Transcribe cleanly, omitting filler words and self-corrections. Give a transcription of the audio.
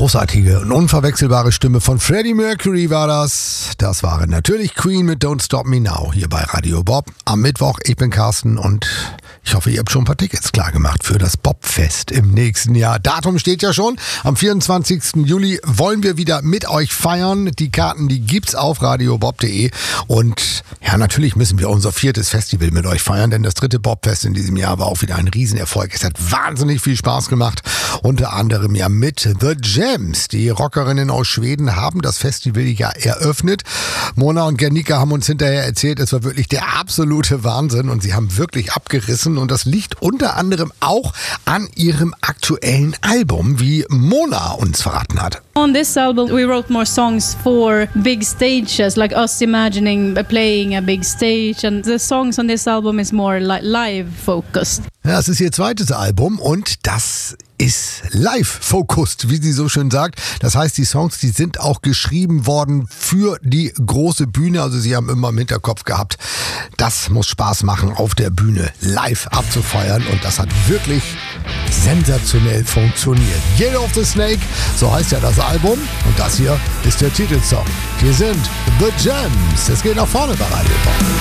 großartige und unverwechselbare Stimme von Freddie Mercury war das. Das waren natürlich Queen mit Don't Stop Me Now hier bei Radio Bob am Mittwoch. Ich bin Carsten und ich hoffe, ihr habt schon ein paar Tickets klar gemacht für das Bobfest im nächsten Jahr. Datum steht ja schon. Am 24. Juli wollen wir wieder mit euch feiern. Die Karten, die gibt's auf radiobob.de. Und ja, natürlich müssen wir unser 4. Festival mit euch feiern, denn das 3. Bobfest in diesem Jahr war auch wieder ein Riesenerfolg. Es hat wahnsinnig viel Spaß gemacht. Unter anderem ja mit The Gems. Die Rockerinnen aus Schweden haben das Festival ja eröffnet. Mona und Gernika haben uns hinterher erzählt, es war wirklich der absolute Wahnsinn und sie haben wirklich abgerissen. Und das liegt unter anderem auch an ihrem aktuellen Album, wie Mona uns verraten hat. On this album we wrote more songs for big stages, like us imagining playing a big stage, and the songs on this album is more live focused. Ja, es ist ihr zweites Album und das ist live-focused, wie sie so schön sagt. Das heißt, die Songs, die sind auch geschrieben worden für die große Bühne. Also sie haben immer im Hinterkopf gehabt, das muss Spaß machen, auf der Bühne live abzufeiern. Und das hat wirklich sensationell funktioniert. Year of the Snake, so heißt ja das Album. Und das hier ist der Titelsong. Hier sind The Gems. Es geht nach vorne bei Radio Bob.